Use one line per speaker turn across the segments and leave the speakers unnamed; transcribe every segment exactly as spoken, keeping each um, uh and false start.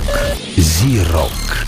Рок. Зирок.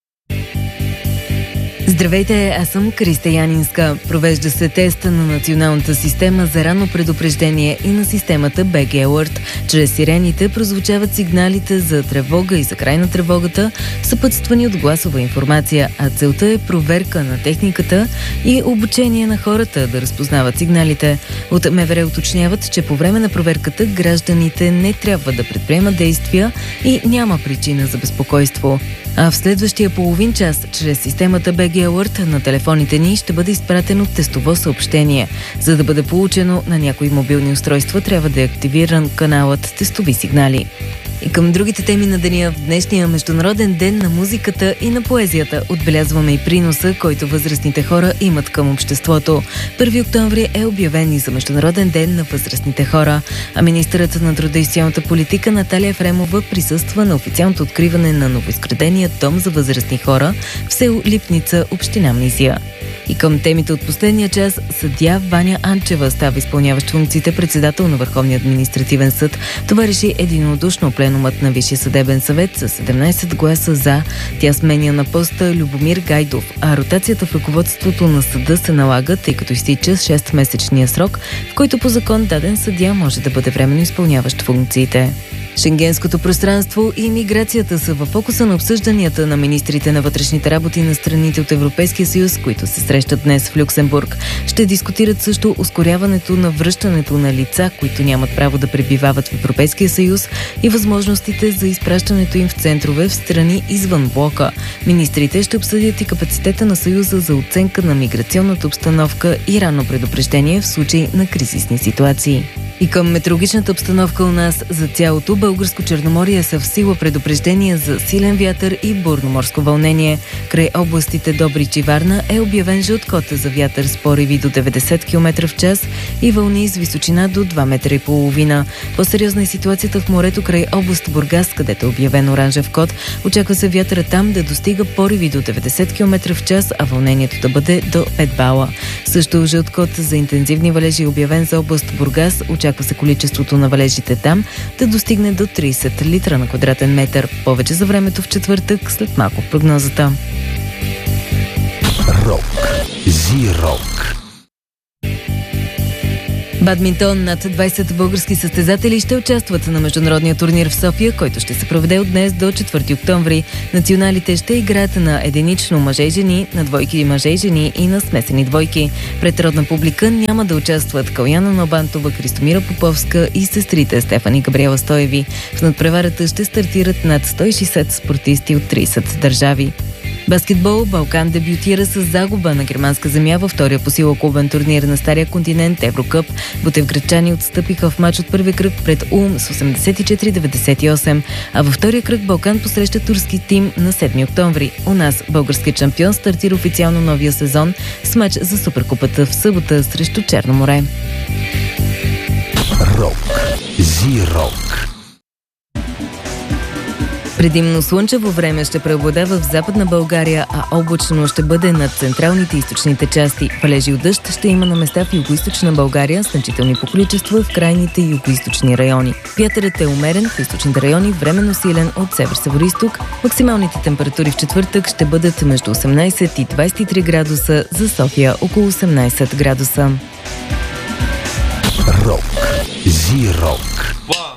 Здравейте, аз съм Криста Янинска. Провежда се теста на националната система за ранно предупреждение и на системата би джи Alert. Чрез сирените прозвучават сигналите за тревога и за край на тревогата, съпътствани от гласова информация, а целта е проверка на техниката и обучение на хората да разпознават сигналите. От МВР уточняват, че по време на проверката гражданите не трябва да предприемат действия и няма причина за безпокойство. А в следващия половин час, чрез системата би джи Alert на телефоните ни ще бъде изпратено тестово съобщение. За да бъде получено на някои мобилни устройства, трябва да е активиран каналът тестови сигнали. И към другите теми на деня, в днешния Международен ден на музиката и на поезията отбелязваме и приноса, който възрастните хора имат към обществото. Първи октомври е обявен и за Международен ден на възрастните хора, а министърът на труда и социалната политика Наталия Ефремова присъства на официалното откриване на новоизградения дом за възрастни хора в село Липница, община Мизия. И към темите от последния час, съдия Ваня Анчева става изпълняващ функциите председател на Върховния административен съд. Това реши единодушно пленумът на Висшия съдебен съвет с седемнайсет гласа за. Тя сменя на поста Любомир Гайдов, а ротацията в ръководството на съда се налага, тъй като изтича шестмесечния срок, в който по закон даден съдия може да бъде временно изпълняващ функциите. Шенгенското пространство и миграцията са във фокуса на обсъжданията на министрите на вътрешните работи на страните от Европейския съюз, които се срещат днес в Люксембург. Ще дискутират също ускоряването на връщането на лица, които нямат право да пребивават в Европейския съюз, и възможностите за изпращането им в центрове в страни извън блока. Министрите ще обсъдят и капацитета на Съюза за оценка на миграционната обстановка и ранно предупреждение в случай на кризисни ситуации. И към метеорологичната обстановка у нас за цялото българско Черноморие са в сила предупреждения за силен вятър и бурно морско вълнение. Край областите Добрич и Варна е обявен жълт код за вятър с пориви до деветдесет километра в час и вълни с височина до два метра и половина. По-сериозна е ситуацията в морето край област Бургас, където е обявен оранжев код. Очаква се вятъра там да достига пориви до деветдесет километра в час, а вълнението да бъде до пет бала. Също жълт код за интензивни валежи е обявен за област Бургас. Очаква се количеството на валежите там да достигне до трийсет литра на квадратен метър. Повече за времето в четвъртък, след малко в прогнозата.
Рок. Зирок.
Бадминтон. Над двайсет български състезатели ще участват на международния турнир в София, който ще се проведе от днес до четвърти октомври. Националите ще играят на единично мъже и жени, на двойки мъже и жени и на смесени двойки. Пред родна публика няма да участват Каляна Налбантова, Христомира Поповска и сестрите Стефан и Габриела Стоеви. В надпреварата ще стартират над сто и шейсет спортисти от трийсет държави. Баскетбол. Балкан дебютира с загуба на германска земя във втория по сила клубен турнир на Стария континент Еврокъп. Ботевградчани отстъпиха в мач от първи кръг пред Улм с осемдесет и четири деветдесет и осем, а във втория кръг Балкан посреща турски тим на седми октомври. У нас българският шампион стартира официално новия сезон с мач за Суперкупата в събота срещу Черно море.
Рок. Зирок.
Предимно слънчево време ще преобладава в Западна България, а облачно ще бъде над централните и източните части. Валежи от дъжд ще има на места в югоизточна България, значителни по количество в крайните югоизточни райони. Вятърът е умерен в източните райони, временно силен от север-североизток. Максималните температури в четвъртък ще бъдат между осемнайсет и двайсет и три градуса, за София около осемнайсет градуса.
Рок. Зирок.